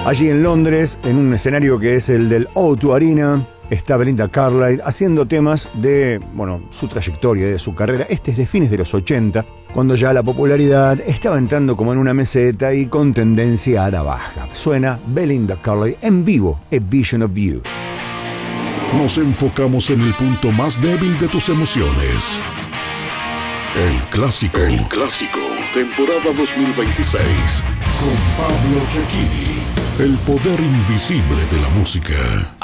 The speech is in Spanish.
Allí en Londres, en un escenario que es el del O2 Arena, está Belinda Carlisle haciendo temas de, su trayectoria, de su carrera. Este es de fines de los 80, cuando ya la popularidad estaba entrando como en una meseta y con tendencia a la baja. Suena Belinda Carlisle en vivo, A Vision of You. Nos enfocamos en el punto más débil de tus emociones. El clásico, temporada 2026, con Pablo Cecchini, el poder invisible de la música.